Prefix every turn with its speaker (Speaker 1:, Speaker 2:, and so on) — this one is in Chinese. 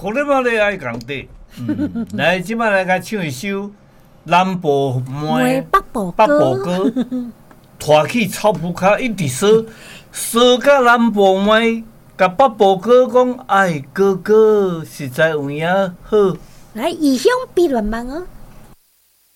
Speaker 1: 好你妈咧爱讲底。来，即摆来甲唱一首南部妹
Speaker 2: 北部
Speaker 1: 北部歌，拖起草埔骹一直说，说甲南部妹，甲北部歌讲，哎哥哥实在有影好。
Speaker 2: 来，异乡比乱梦哦。